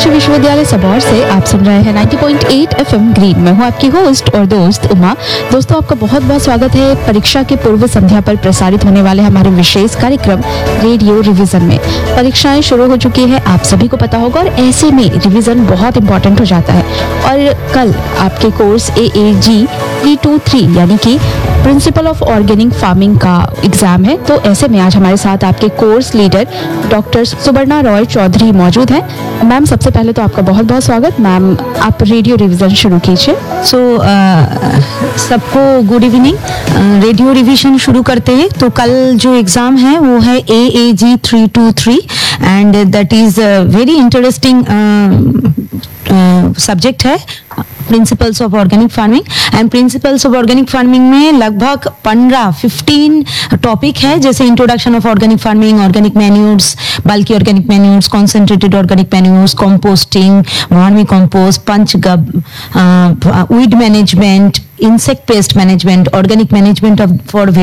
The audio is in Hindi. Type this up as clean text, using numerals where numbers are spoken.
कृषि विश्वविद्यालय सबौर से आप सुन रहे हैं 90.8 एफएम ग्रीन। मैं हूं आपकी होस्ट और दोस्त उमा। दोस्तों, आपका बहुत बहुत स्वागत है परीक्षा के पूर्व संध्या पर प्रसारित होने वाले हमारे विशेष कार्यक्रम रेडियो रिवीजन में। परीक्षाएं शुरू हो चुकी है, आप सभी को पता होगा, और ऐसे में रिवीजन बहुत इंपॉर्टेंट हो जाता है। और कल आपके कोर्स AAG 323 यानी कि प्रिंसिपल ऑफ ऑर्गेनिक फार्मिंग का एग्जाम है। तो ऐसे में आज हमारे साथ आपके कोर्स लीडर डॉक्टर सुवर्णा रॉय चौधरी मौजूद हैं। मैम, सबसे पहले तो आपका बहुत बहुत स्वागत। मैम, आप रेडियो रिवीजन शुरू कीजिए। सबको गुड इवनिंग। रेडियो रिवीजन शुरू करते हैं। तो कल जो एग्जाम है वो है AAG 323 and that is very interesting subject है, principles of organic farming. And principles of organic farming में लगभग 15 टॉपिक है, जैसे introduction of organic farming, organic manures, बल्कि organic manures, concentrated organic manures, composting, vermi compost, पंचगब, weed management, insect pest management, organic management of for